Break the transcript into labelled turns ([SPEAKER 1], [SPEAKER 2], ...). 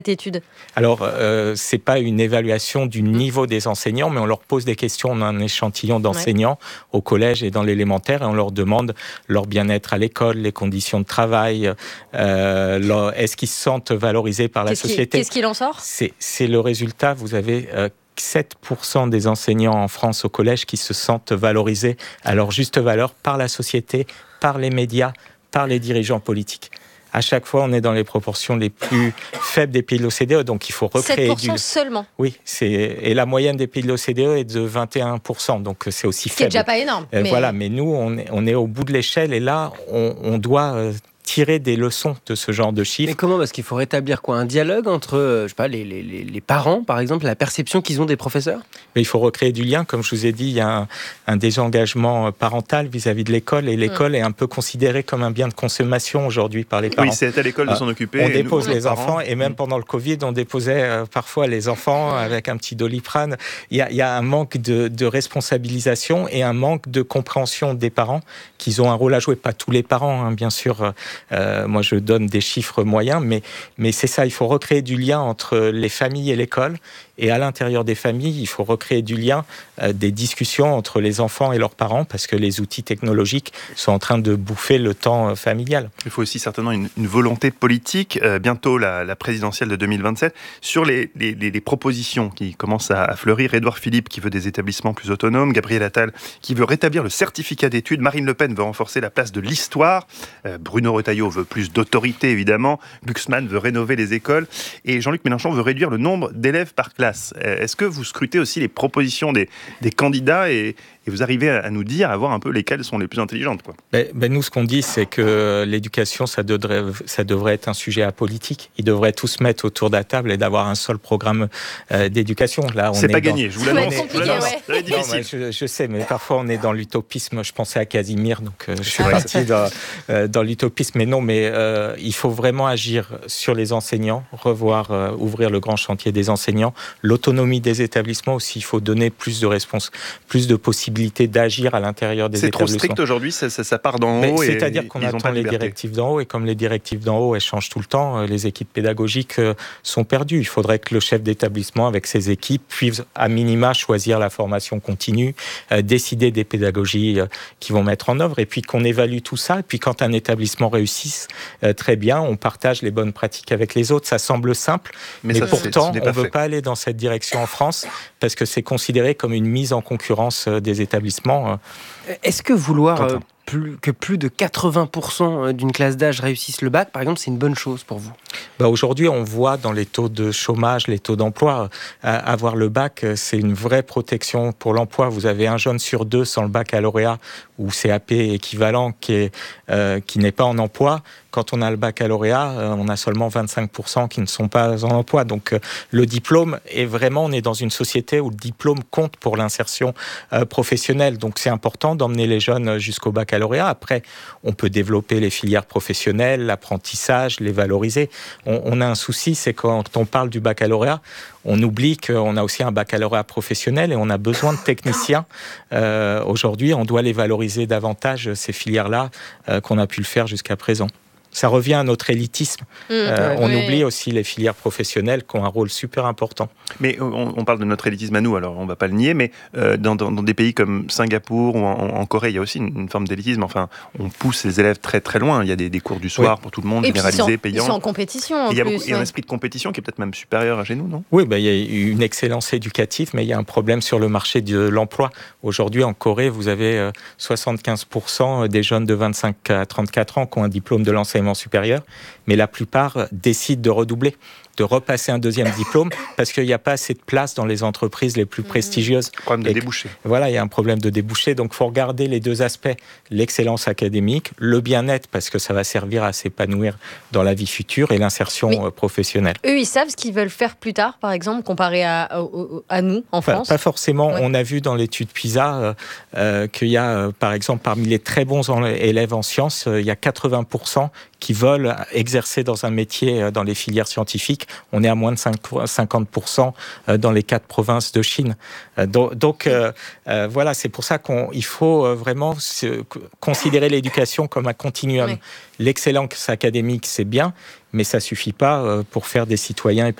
[SPEAKER 1] étude?
[SPEAKER 2] Alors, c'est pas une évaluation du niveau des enseignants, mais on leur pose des questions. On a un échantillon d'enseignants au collège et dans l'élémentaire et on leur demande leur bien-être à l'école, les conditions de travail, est-ce qu'ils se sentent valorisés par la société.
[SPEAKER 1] Qu'est-ce qu'il en sort ?
[SPEAKER 2] C'est le résultat. Vous avez 7% des enseignants en France au collège qui se sentent valorisés à leur juste valeur par la société, par les médias, par les dirigeants politiques. À chaque fois, on est dans les proportions les plus faibles des pays de l'OCDE, donc il faut recréer
[SPEAKER 1] 7% seulement.
[SPEAKER 2] Oui, et la moyenne des pays de l'OCDE est de 21%, donc c'est aussi faible.
[SPEAKER 1] C'est déjà pas énorme.
[SPEAKER 2] Mais nous, on est au bout de l'échelle, et là, on doit tirer des leçons de ce genre de chiffres.
[SPEAKER 3] Mais comment ? Parce qu'il faut rétablir quoi ? Un dialogue entre, les parents, par exemple, la perception qu'ils ont des professeurs ?
[SPEAKER 2] Mais il faut recréer du lien. Comme je vous ai dit, il y a un désengagement parental vis-à-vis de l'école, et l'école est un peu considérée comme un bien de consommation aujourd'hui par les parents.
[SPEAKER 4] Oui, c'est à l'école de s'en occuper.
[SPEAKER 2] On dépose les enfants, et même pendant le Covid, on déposait parfois les enfants avec un petit Doliprane. Il y a un manque de responsabilisation et un manque de compréhension des parents, qu'ils ont un rôle à jouer. Pas tous les parents, bien sûr. Moi, je donne des chiffres moyens, mais c'est ça, il faut recréer du lien entre les familles et l'école. Et à l'intérieur des familles, il faut recréer du lien, des discussions entre les enfants et leurs parents, parce que les outils technologiques sont en train de bouffer le temps familial.
[SPEAKER 4] Il faut aussi certainement une volonté politique, bientôt la présidentielle de 2027, sur les propositions qui commencent à fleurir. Édouard Philippe qui veut des établissements plus autonomes, Gabriel Attal qui veut rétablir le certificat d'études, Marine Le Pen veut renforcer la place de l'histoire, Bruno Retailleau veut plus d'autorité évidemment, Glucksmann veut rénover les écoles, et Jean-Luc Mélenchon veut réduire le nombre d'élèves par classe. Est-ce que vous scrutez aussi les propositions des candidats et vous arrivez à nous dire, à voir un peu lesquelles sont les plus intelligentes, quoi ?
[SPEAKER 2] Nous, ce qu'on dit, c'est que l'éducation, ça devrait être un sujet apolitique. Ils devraient tous se mettre autour de la table et d'avoir un seul programme d'éducation. Là,
[SPEAKER 4] c'est pas gagné, je vous l'annonce.
[SPEAKER 1] C'est
[SPEAKER 4] difficile.
[SPEAKER 2] Je sais, mais parfois on est dans l'utopisme. Je pensais à Casimir, donc je suis parti dans l'utopisme. Mais il faut vraiment agir sur les enseignants, ouvrir le grand chantier des enseignants, l'autonomie des établissements aussi. Il faut donner plus de réponses, plus de possibilités d'agir à l'intérieur des établissements.
[SPEAKER 4] C'est trop strict aujourd'hui, ça part d'en haut.
[SPEAKER 2] C'est-à-dire qu'on attend les directives d'en haut, et comme les directives d'en haut, elles changent tout le temps, les équipes pédagogiques sont perdues. Il faudrait que le chef d'établissement, avec ses équipes, puisse à minima choisir la formation continue, décider des pédagogies qu'ils vont mettre en œuvre, et puis qu'on évalue tout ça. Et puis quand un établissement réussit très bien, on partage les bonnes pratiques avec les autres. Ça semble simple, mais pourtant, on ne veut pas aller dans cette direction en France, parce que c'est considéré comme une mise en concurrence des établissements.
[SPEAKER 3] Est-ce que vouloir que plus de 80% d'une classe d'âge réussissent le bac, par exemple, c'est une bonne chose pour vous ?
[SPEAKER 2] Aujourd'hui, on voit dans les taux de chômage, les taux d'emploi, avoir le bac, c'est une vraie protection pour l'emploi. Vous avez 1 jeune sur 2 sans le baccalauréat ou CAP équivalent qui n'est pas en emploi. Quand on a le baccalauréat, on a seulement 25% qui ne sont pas en emploi. Donc le diplôme on est dans une société où le diplôme compte pour l'insertion professionnelle. Donc c'est important d'emmener les jeunes jusqu'au baccalauréat. Après, on peut développer les filières professionnelles, l'apprentissage, les valoriser. On a un souci, c'est quand on parle du baccalauréat, on oublie qu'on a aussi un baccalauréat professionnel et on a besoin de techniciens. Aujourd'hui, on doit les valoriser davantage, ces filières-là, qu'on a pu le faire jusqu'à présent. Ça revient à notre élitisme. On oublie aussi les filières professionnelles qui ont un rôle super important.
[SPEAKER 4] Mais on parle de notre élitisme à nous, alors on ne va pas le nier, mais dans des pays comme Singapour ou en Corée, il y a aussi une forme d'élitisme. Enfin, on pousse les élèves très très loin. Il y a des cours du soir pour tout le monde, généralisés, payants.
[SPEAKER 1] Ils sont en compétition.
[SPEAKER 4] Il y a un esprit de compétition qui est peut-être même supérieur à chez nous, non ?
[SPEAKER 2] Oui, il y a une excellence éducative, mais il y a un problème sur le marché de l'emploi. Aujourd'hui, en Corée, vous avez 75% des jeunes de 25 à 34 ans qui ont un diplôme de l'enseignement supérieur, mais la plupart décident de redoubler, de repasser un deuxième diplôme parce qu'il n'y a pas assez de place dans les entreprises les plus prestigieuses.
[SPEAKER 4] Problème de débouché.
[SPEAKER 2] Voilà, il y a un problème de débouché. Donc, il faut regarder les deux aspects. L'excellence académique, le bien-être, parce que ça va servir à s'épanouir dans la vie future, et l'insertion professionnelle.
[SPEAKER 1] Eux, ils savent ce qu'ils veulent faire plus tard, par exemple, comparé à nous, en France ?
[SPEAKER 2] Pas forcément. Ouais. On a vu dans l'étude PISA qu'il y a, par exemple, parmi les très bons élèves en sciences, il y a 80% qui veulent exercer dans un métier dans les filières scientifiques. On est à moins de 50% dans les 4 provinces de Chine. Donc voilà, c'est pour ça qu'il faut vraiment considérer l'éducation comme un continuum. Oui. L'excellence académique, c'est bien, mais ça ne suffit pas pour faire des citoyens